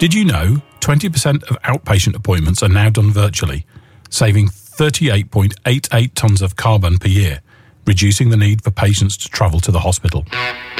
Did you know 20% of outpatient appointments are now done virtually, saving 38.88 tonnes of carbon per year, reducing the need for patients to travel to the hospital?